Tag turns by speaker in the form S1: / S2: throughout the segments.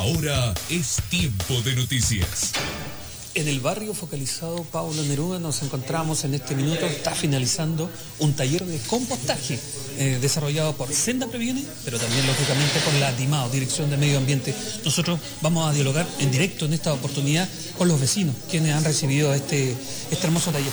S1: Ahora es tiempo de noticias.
S2: En el barrio focalizado Pablo Neruda nos encontramos en este minuto, está finalizando un taller de compostaje desarrollado por Senda Previene, pero también lógicamente por la DIMAO, Dirección de Medio Ambiente. Nosotros vamos a dialogar en directo en esta oportunidad con los vecinos, quienes han recibido este hermoso taller.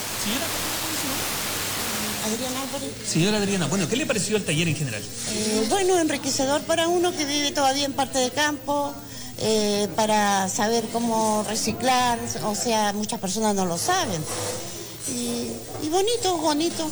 S3: Adriana Álvarez.
S2: Señora Adriana, bueno, ¿qué le pareció el taller en general?
S3: Bueno, enriquecedor para uno que vive todavía en parte de campo, para saber cómo reciclar, o sea, muchas personas no lo saben. Y bonito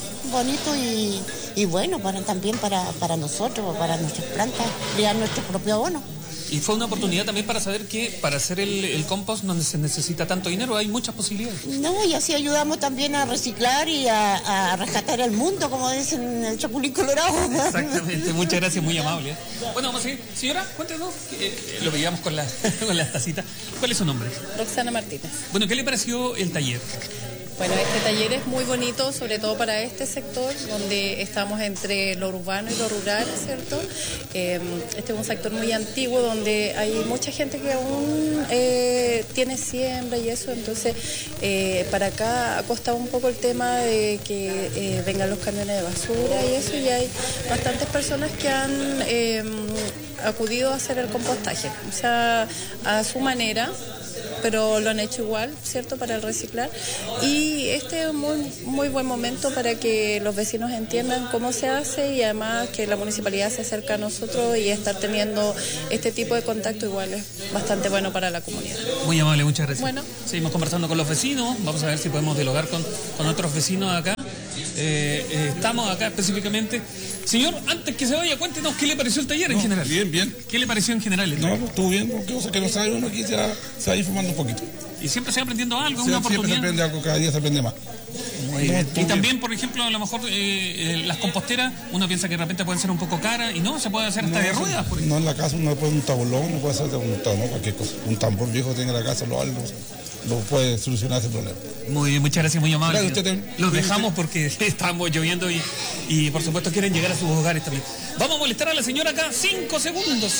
S3: y bueno, también para nosotros, para nuestras plantas, crear nuestro propio abono.
S2: Y fue una oportunidad también para saber que para hacer el compost no se necesita tanto dinero, hay muchas posibilidades.
S3: No, y así ayudamos también a reciclar y a rescatar el mundo, como dicen en el Chapulín Colorado.
S2: Exactamente, muchas gracias, muy amable. Bueno, vamos a seguir. Señora, cuéntenos, lo veíamos con las tacitas. ¿Cuál es su nombre?
S4: Roxana Martínez.
S2: Bueno, ¿qué le pareció el taller?
S4: Bueno, este taller es muy bonito, sobre todo para este sector, donde estamos entre lo urbano y lo rural, ¿cierto? Este es un sector muy antiguo, donde hay mucha gente que aún tiene siembra y eso, entonces para acá ha costado un poco el tema de que vengan los camiones de basura y eso, y hay bastantes personas que han acudido a hacer el compostaje, o sea, a su manera, pero lo han hecho igual, ¿cierto?, para el reciclar. Y este es un muy buen momento para que los vecinos entiendan cómo se hace y además que la municipalidad se acerca a nosotros y estar teniendo este tipo de contacto igual es bastante bueno para la comunidad.
S2: Muy amable, muchas gracias.
S4: Bueno.
S2: Seguimos conversando con los vecinos, vamos a ver si podemos dialogar con otros vecinos acá. Estamos acá específicamente. Señor, antes que se vaya, cuéntenos qué le pareció el taller en general.
S5: Bien.
S2: ¿Qué le pareció en general?
S5: No, estuvo bien, porque cosas que no sabe uno aquí se va informando un poquito.
S2: Y siempre se va aprendiendo algo, una oportunidad.
S5: Siempre se aprende algo, cada día se aprende más.
S2: Muy bien. Y también, por ejemplo, a lo mejor las composteras, uno piensa que de repente pueden ser un poco caras y no, se puede hacer hasta de ruedas. Por
S5: no, en la casa uno puede un tablón, no puede hacer cualquier cosa. Un tambor viejo que tenga en la casa, lo puede solucionar ese problema.
S2: Muy bien, muchas gracias, muy amable.
S5: Claro,
S2: los dejamos porque estamos lloviendo y por supuesto quieren llegar a sus hogares también. Vamos a molestar a la señora acá 5 segundos.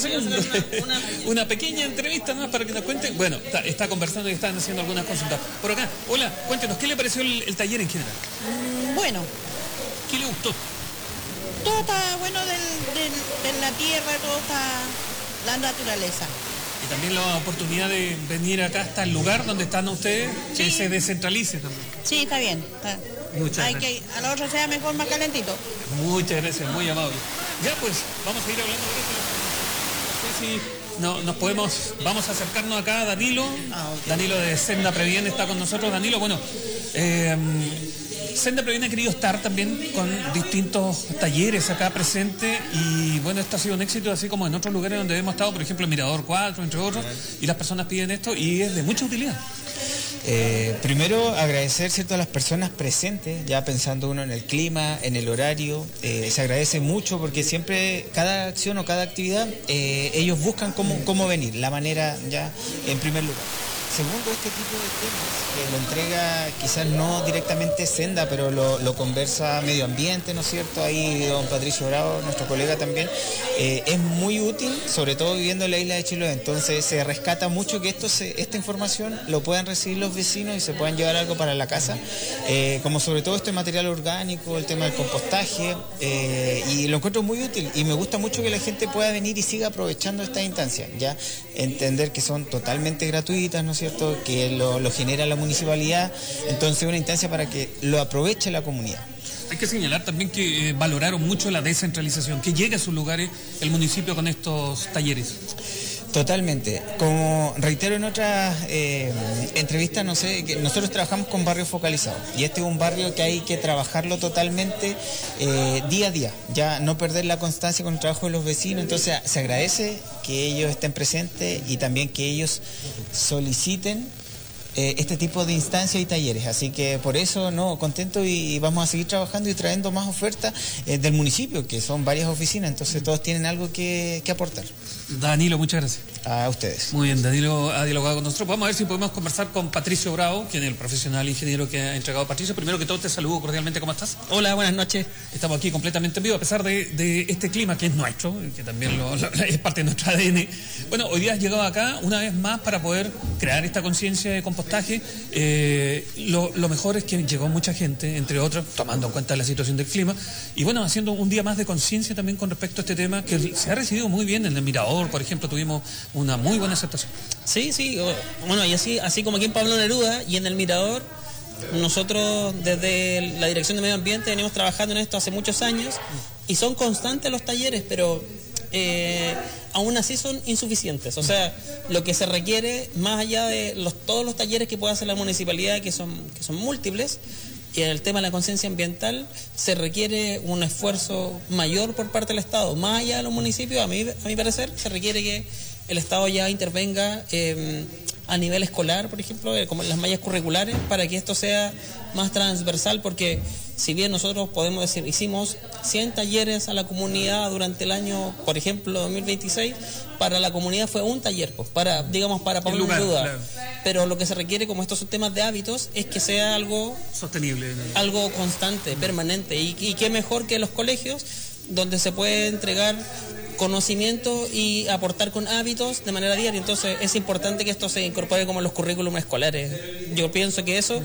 S2: Una pequeña entrevista más para que nos cuenten. Bueno, está conversando y están haciendo algunas consultas. Por acá, hola, cuéntenos, ¿qué le pareció el taller en general?
S6: Bueno.
S2: ¿Qué le gustó?
S6: Todo está bueno de la tierra, todo está la naturaleza.
S2: Y también la oportunidad de venir acá hasta el lugar donde están ustedes, sí, que se descentralice también.
S6: Sí, está bien.
S2: Muchas gracias.
S6: Que a la otra sea mejor, más calentito.
S2: Muchas gracias, muy amable. Ya pues, vamos a ir hablando de esto. No sé si vamos a acercarnos acá a Danilo. Okay. Danilo de Senda Previene está con nosotros. Danilo, bueno, Senda Previene ha querido estar también con distintos talleres acá presentes y bueno, esto ha sido un éxito, así como en otros lugares donde hemos estado, por ejemplo, Mirador 4, entre otros, y las personas piden esto y es de mucha utilidad.
S7: Primero agradecer, ¿cierto?, a las personas presentes, ya pensando uno en el clima, en el horario, se agradece mucho porque siempre cada acción o cada actividad ellos buscan cómo venir, la manera ya en primer lugar. Segundo, este tipo de temas que lo entrega quizás no directamente Senda, pero lo conversa Medio Ambiente, ¿no es cierto? Ahí don Patricio Bravo, nuestro colega también, es muy útil, sobre todo viviendo en la isla de Chiloé. Entonces se rescata mucho que esta información lo puedan recibir los vecinos y se puedan llevar algo para la casa, como sobre todo este material orgánico, el tema del compostaje, y lo encuentro muy útil y me gusta mucho que la gente pueda venir y siga aprovechando esta instancia, ya entender que son totalmente gratuitas, ¿no es cierto?, que lo genera la municipalidad, entonces una instancia para que lo aproveche la comunidad.
S2: Hay que señalar también que valoraron mucho la descentralización, que llegue a sus lugares el municipio con estos talleres.
S7: Totalmente. Como reitero en otras entrevistas, no sé, que nosotros trabajamos con barrios focalizados y este es un barrio que hay que trabajarlo totalmente día a día, ya no perder la constancia con el trabajo de los vecinos. Entonces se agradece que ellos estén presentes y también que ellos soliciten este tipo de instancias y talleres. Así que por eso, contento y vamos a seguir trabajando y trayendo más ofertas del municipio, que son varias oficinas, entonces todos tienen algo que aportar.
S2: Danilo, muchas gracias.
S7: A ustedes.
S2: Muy bien, Danilo ha dialogado con nosotros. Vamos a ver si podemos conversar con Patricio Bravo, quien es el profesional ingeniero que ha entregado Patricio. Primero que todo, te saludo cordialmente. ¿Cómo estás?
S8: Hola, buenas noches.
S2: Estamos aquí completamente en vivo, a pesar de este clima que es nuestro, que también es parte de nuestro ADN. Bueno, hoy día has llegado acá una vez más para poder crear esta conciencia de compostaje. Lo mejor es que llegó mucha gente, entre otros, tomando en cuenta la situación del clima, y bueno, haciendo un día más de conciencia también con respecto a este tema, que se ha recibido muy bien en el Mirador, por ejemplo, tuvimos una muy buena aceptación.
S8: Sí, bueno, y así como aquí en Pablo Neruda y en el Mirador, nosotros desde la Dirección de Medio Ambiente venimos trabajando en esto hace muchos años y son constantes los talleres, pero aún así son insuficientes. O sea, lo que se requiere, más allá de todos los talleres que puede hacer la municipalidad, que son múltiples, y en el tema de la conciencia ambiental se requiere un esfuerzo mayor por parte del Estado. Más allá de los municipios, a mi parecer, se requiere que el Estado ya intervenga a nivel escolar, por ejemplo, como en las mallas curriculares, para que esto sea más transversal, porque si bien nosotros podemos decir, hicimos 100 talleres a la comunidad durante el año, por ejemplo, 2026, para la comunidad fue un taller, pues, para Pablo Neruda. Claro. Pero lo que se requiere, como estos son temas de hábitos, es que sea algo
S2: sostenible,
S8: algo constante, permanente, y qué mejor que los colegios, donde se puede entregar conocimiento y aportar con hábitos de manera diaria. Entonces es importante que esto se incorpore como en los currículums escolares. Yo pienso que esto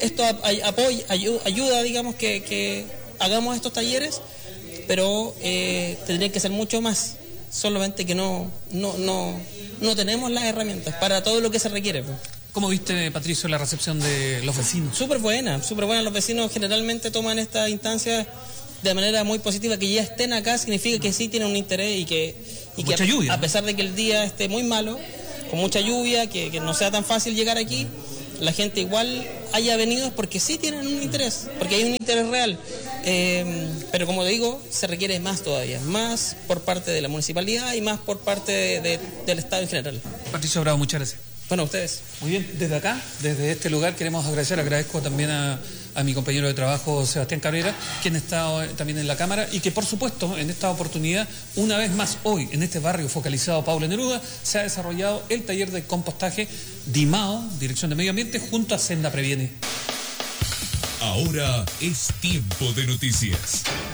S8: ayuda, digamos, que hagamos estos talleres, pero tendría que ser mucho más, solamente que no tenemos las herramientas para todo lo que se requiere.
S2: ¿Cómo viste, Patricio, la recepción de los vecinos?
S8: Súper buena. Los vecinos generalmente toman esta instancia de manera muy positiva. Que ya estén acá significa que sí tienen un interés y que
S2: lluvia,
S8: a pesar de que el día esté muy malo, con mucha lluvia, que no sea tan fácil llegar aquí, la gente igual haya venido porque sí tienen un interés, porque hay un interés real. Pero como digo, se requiere más todavía, más por parte de la municipalidad y más por parte del Estado en general.
S2: Patricio Bravo, muchas gracias.
S8: Bueno, ustedes.
S2: Muy bien, desde acá, desde este lugar queremos agradezco también a mi compañero de trabajo Sebastián Cabrera, quien está también en la cámara, y que por supuesto en esta oportunidad, una vez más hoy, en este barrio focalizado Pablo Neruda, se ha desarrollado el taller de compostaje DIMAO, Dirección de Medio Ambiente, junto a Senda Previene.
S1: Ahora es tiempo de noticias.